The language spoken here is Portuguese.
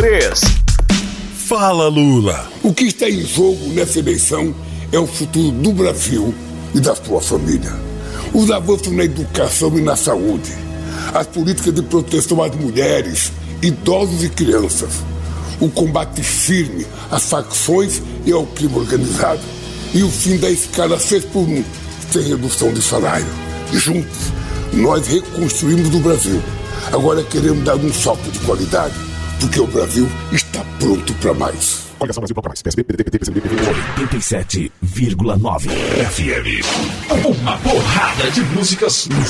93. Fala, Lula. O que está em jogo nessa eleição é o futuro do Brasil e da sua família. Os avanços na educação e na saúde, as políticas de proteção às mulheres, idosos e crianças, o combate firme às facções e ao crime organizado e o fim da escala 6x1, sem redução de salário. Juntos, nós reconstruímos o Brasil. Agora queremos dar um salto de qualidade, porque o Brasil está pronto para mais. Coligação Brasil Bloco Mais, PSB, PDT, PT, PCB, PV, 87,9 FM. Uma porrada de músicas no